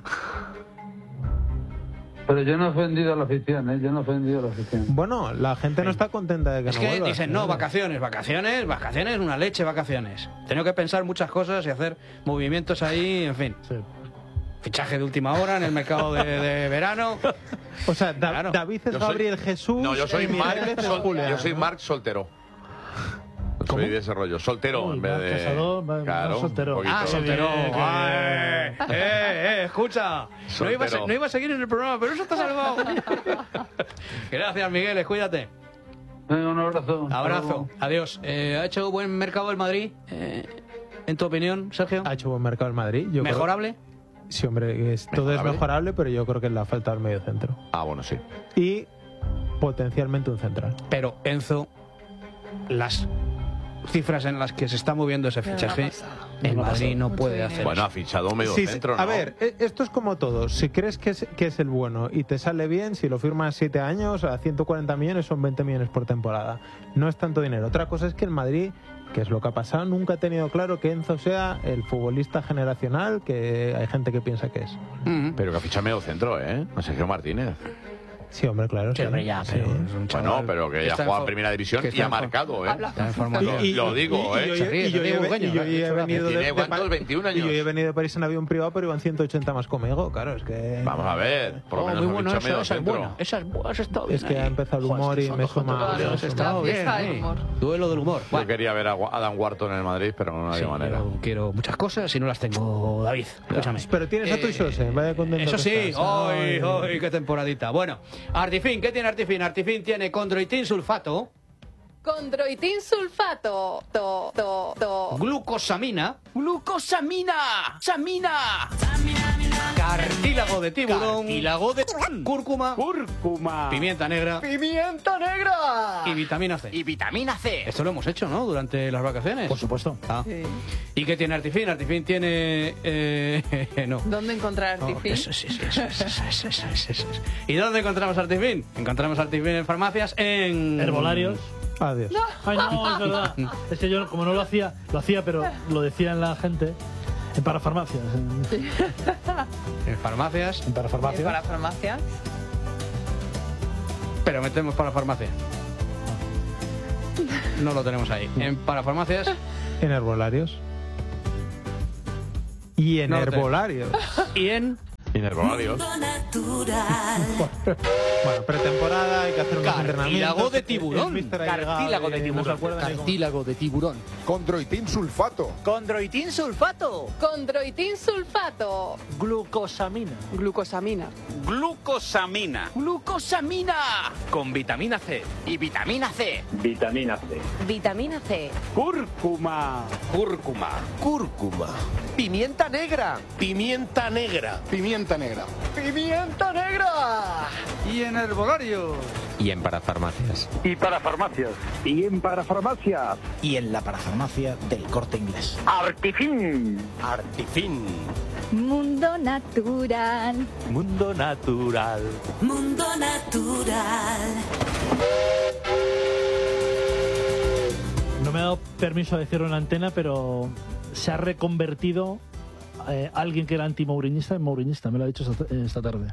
Pero yo no he ofendido a la afición, ¿eh? Yo no he ofendido a la afición. Bueno, la gente no está contenta de que Es no que vuelva. dicen, no, claro. vacaciones, vacaciones, vacaciones, una leche, vacaciones. He tenido que pensar muchas cosas y hacer movimientos ahí, en fin. sí. Fichaje de última hora en el mercado de, de verano. O sea, Da- Claro. David es Yo soy- Gabriel Jesús. No, yo soy y Marc, Migueles es Sol- Julián, yo soy ¿no? Marc soltero. Soy de ese rollo, soltero Uy, en vez Marc de. Casado, va- va claro, soltero. un poquito. Ah, soltero. bien, qué Ay, eh, eh, escucha. No iba, a, se- Soltero. no iba a seguir en el programa, pero eso está salvado. Gracias, Miguel, cuídate. Venga, un abrazo. Abrazo, adiós. Eh, ¿Ha hecho buen mercado el Madrid? Eh, en tu opinión, Sergio. Ha hecho buen mercado el Madrid. Yo creo- ¿Mejorable? Sí, hombre, es- todo es ¿Mejorable? mejorable, pero yo creo que le ha faltado el medio centro. Ah, bueno, sí. Y potencialmente un central. Pero, Enzo, las cifras en las que se está moviendo ese fichaje, el Madrid no puede hacer Bueno, eso. ha fichado un medio Sí, sí, centro, ¿no? a ver, e- esto es como todo. Si crees que es, que es el bueno y te sale bien, si lo firmas siete años, a ciento cuarenta millones son veinte millones por temporada. No es tanto dinero. Otra cosa es que el Madrid, que es lo que ha pasado, nunca ha tenido claro que Enzo sea el futbolista generacional que hay gente que piensa que es. Ujú. Pero que ha fichado medio centro, ¿eh? A Sergio Martínez. Sí, hombre, claro. Sí, sí. hombre, ya, Sí. pero es un chaval Bueno, pero que ya está ha jugado en en for- primera división que y está ha en for- marcado, ¿eh? Está en forma Lo, de- Y- lo y- digo, y- y ¿eh? yo- Se ríe, y se yo ríe he- burgueño, y yo ¿no? he venido de- ¿Tiene de cuántos? Pa- veintiún años. Y yo he venido de París en avión privado, pero iban ciento ochenta más conmigo. Claro, es que. Vamos a ver, por lo Oh, menos muy ha bueno, fichado esa, medio esa es centro. buena. Esa es buena, has estado bien Es que ahí. ha empezado el Joder, humor es y que me son suma. dos Claro, has la estado bien fiesta del ahí. humor. Duelo del humor. Yo Bueno, quería ver a Wa- Adam Wharton en el Madrid, pero no había sí, manera. yo quiero muchas cosas y no las tengo, David. Escúchame. Pero tienes a tu Eh, Jose, vaya contento. Eso que sí, estás. hoy, Ay. hoy, qué temporadita. Bueno, Artifin, ¿qué tiene Artifin? Artifin tiene condroitin sulfato, Condroitin sulfato. To, to, to. glucosamina, ¡Glucosamina! ¡Samina! Cartílago de tiburón. Cartílago de cúrcuma. Cúrcuma. Pimienta negra. Pimienta negra. Y vitamina C. Y vitamina C. Esto lo hemos hecho, ¿no? Durante las vacaciones. Por supuesto. Ah. Sí. ¿Y qué tiene Artifin? Artifin tiene... Eh, no. ¿Dónde encontrar No, Artifin? eso, sí, sí, eso, eso, eso, eso, eso, eso, eso. ¿Y dónde encontramos Artifin? Encontramos Artifin en farmacias, en... Herbolarios. Adiós. Ay, no, es verdad. Es que yo, como no lo hacía, lo hacía, pero lo decían la gente. En parafarmacias. En, En farmacias. en parafarmacias. Para farmacia. Pero metemos para farmacia. No lo tenemos ahí. En parafarmacias. En herbolarios. Y en No lo tenemos. herbolarios. Y en... En herbolarios. Bueno, pretemporada, hay que hacer unos entrenamientos. Cartílago de tiburón. El míster ha Cartílago llegado de y no se tiburón. acuerda ni cómo- Cartílago de tiburón. Condroitin sulfato. Condroitin sulfato. Condroitin sulfato. Glucosamina. Glucosamina. Glucosamina. Glucosamina. Con vitamina C. Y vitamina C. Vitamina C. Vitamina C. Cúrcuma. Cúrcuma. Cúrcuma. Pimienta negra. Pimienta negra. Pimienta negra. Pimienta negra. Y en herbolarios. Y en parafarmacias. Y para farmacias. Y en parafarmacias. Y en la parafarmacia del Corte Inglés. Artifin. Artifin. Mundo natural. Mundo natural. Mundo natural. No me ha dado permiso a decirlo en la antena, pero se ha reconvertido eh, alguien que era anti-mourinista en mourinista. Me lo ha dicho esta, esta tarde.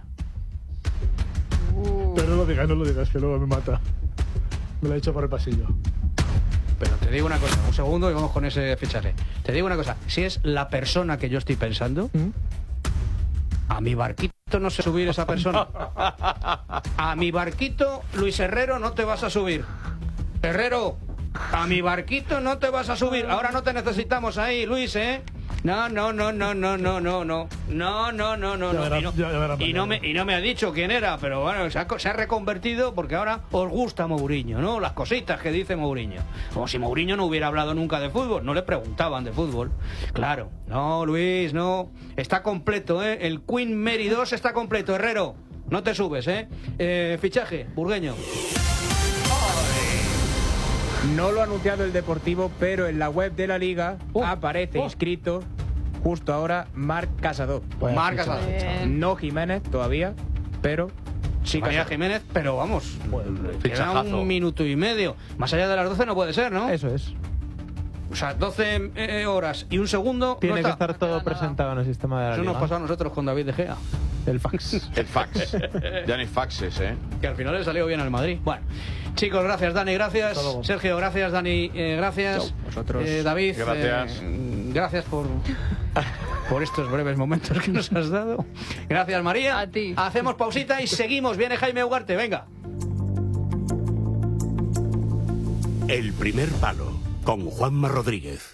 Uh. Pero no lo digas, no lo digas, que luego me mata. Me lo ha dicho por el pasillo. Pero te digo una cosa, un segundo y vamos con ese fichaje. Te digo una cosa, si es la persona que yo estoy pensando, ¿Mm? a mi barquito no se subir esa persona. A mi barquito, Luis Herrero, no te vas a subir. Herrero, a mi barquito no te vas a subir. Ahora no te necesitamos ahí, Luis, ¿eh? No, no, no, no, no, no, no, no. No, no, no, no, Ya no. verás, Y no, ya verás y no mañana. me, y no me ha dicho quién era, pero bueno, se ha, co- se ha reconvertido porque ahora os gusta Mourinho, ¿no? Las cositas que dice Mourinho. Como si Mourinho no hubiera hablado nunca de fútbol, no le preguntaban de fútbol. Claro, no, Luis, no. Está completo, ¿eh? El Queen Mary dos está completo, Herrero. No te subes, ¿eh? eh fichaje, burgueño. No lo ha anunciado el Deportivo, pero en la web de la Liga Oh, aparece oh. inscrito justo ahora Marc Casado. Marc Casado. Bien. No Jiménez todavía, pero sí María Casado. Jiménez, pero vamos, queda Fichajazo. un minuto y medio. Más allá de las doce no puede ser, ¿no? Eso es. O sea, doce eh, horas y un segundo. Tiene no que está. estar todo presentado en el sistema de la Eso Liga. nos pasó a nosotros con David De Gea. El fax. El fax. Ya no hay faxes, ¿eh? Que al final le salió bien al Madrid. Bueno, chicos, gracias Dani, gracias. Sergio, gracias Dani, eh, gracias. Chao, vosotros. Eh, David, Gracias. eh, gracias por, por estos breves momentos que nos has dado. Gracias María. A ti. Hacemos pausita y seguimos. Viene Jaime Ugarte, venga. El primer palo con Juanma Rodríguez.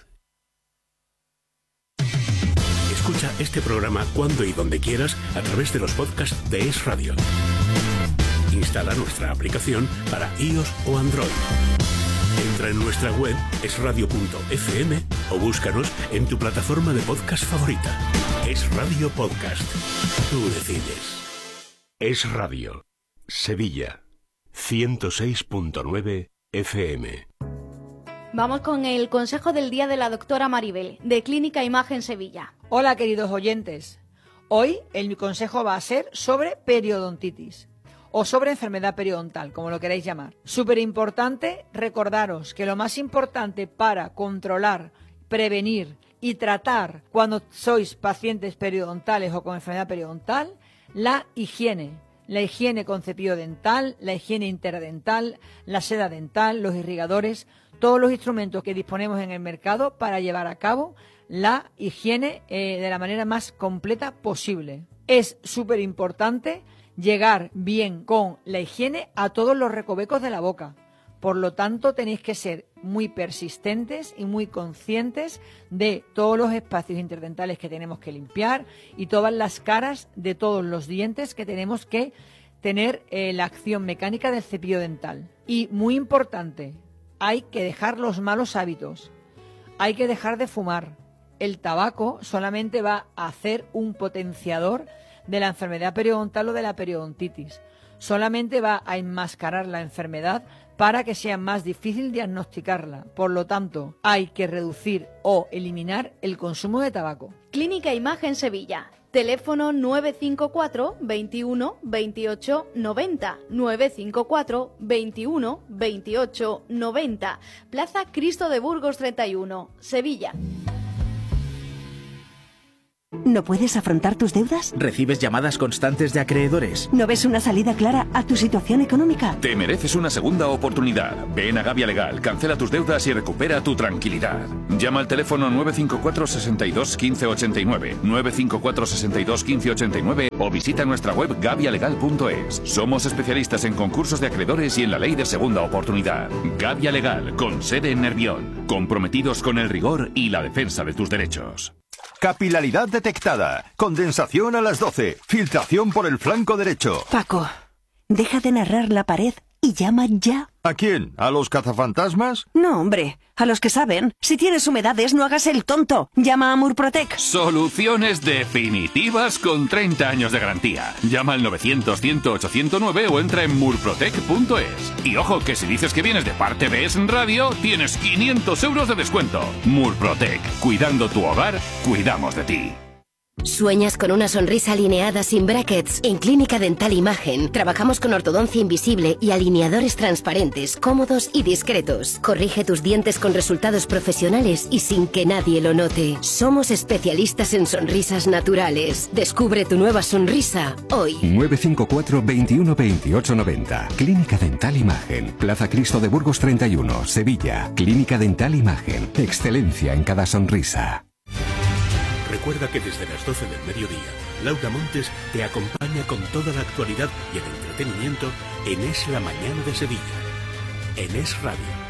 Escucha este programa cuando y donde quieras a través de los podcasts de Es Radio. Instala nuestra aplicación para iOS o Android. Entra en nuestra web es radio punto f m o búscanos en tu plataforma de podcast favorita. Es Radio Podcast. Tú decides. Es Radio. Sevilla. ciento seis punto nueve F M. Vamos con el consejo del día de la doctora Maribel, de Clínica Imagen Sevilla. Hola, queridos oyentes. Hoy el mi consejo va a ser sobre periodontitis o sobre enfermedad periodontal, como lo queráis llamar. Súper importante recordaros que lo más importante para controlar, prevenir y tratar cuando sois pacientes periodontales o con enfermedad periodontal, la higiene. La higiene con cepillo dental, la higiene interdental, la seda dental, los irrigadores, todos los instrumentos que disponemos en el mercado para llevar a cabo la higiene eh, de la manera más completa posible. Es súper importante llegar bien con la higiene a todos los recovecos de la boca. Por lo tanto, tenéis que ser muy persistentes y muy conscientes de todos los espacios interdentales que tenemos que limpiar y todas las caras de todos los dientes que tenemos que tener eh, la acción mecánica del cepillo dental. Y muy importante, hay que dejar los malos hábitos. Hay que dejar de fumar. El tabaco solamente va a hacer un potenciador de la enfermedad periodontal o de la periodontitis. Solamente va a enmascarar la enfermedad para que sea más difícil diagnosticarla. Por lo tanto, hay que reducir o eliminar el consumo de tabaco. Clínica Imagen Sevilla. Teléfono nueve cinco cuatro, veintiuno, veintiocho, noventa. nueve cinco cuatro, veintiuno, veintiocho, noventa. Plaza Cristo de Burgos treinta y uno, Sevilla. ¿No puedes afrontar tus deudas? ¿Recibes llamadas constantes de acreedores? ¿No ves una salida clara a tu situación económica? Te mereces una segunda oportunidad. Ven a Gavia Legal, cancela tus deudas y recupera tu tranquilidad. Llama al teléfono nueve cinco cuatro, sesenta y dos, quince ochenta y nueve, nueve cinco cuatro, sesenta y dos, quince ochenta y nueve o visita nuestra web gavia legal punto es. Somos especialistas en concursos de acreedores y en la ley de segunda oportunidad. Gavia Legal, con sede en Nervión. Comprometidos con el rigor y la defensa de tus derechos. Capilaridad detectada. Condensación a las doce. Filtración por el flanco derecho. Paco, deja de narrar la pared y llama ya. ¿A quién? ¿A los cazafantasmas? No, hombre, a los que saben. Si tienes humedades, no hagas el tonto. Llama a Murprotec. Soluciones definitivas con treinta años de garantía. Llama al novecientos, cien, ochocientos nueve o entra en murprotec punto es. Y ojo, que si dices que vienes de parte de Es Radio, tienes quinientos euros de descuento. Murprotec. Cuidando tu hogar, cuidamos de ti. ¿Sueñas con una sonrisa alineada sin brackets? En Clínica Dental Imagen trabajamos con ortodoncia invisible y alineadores transparentes, cómodos y discretos. Corrige tus dientes con resultados profesionales y sin que nadie lo note. Somos especialistas en sonrisas naturales. Descubre tu nueva sonrisa hoy. nueve cinco cuatro, veintiuno, veintiocho, noventa. Clínica Dental Imagen. Plaza Cristo de Burgos treinta y uno, Sevilla. Clínica Dental Imagen. Excelencia en cada sonrisa. Recuerda que desde las doce del mediodía, Laura Montes te acompaña con toda la actualidad y el entretenimiento en Es la Mañana de Sevilla, en Es Radio.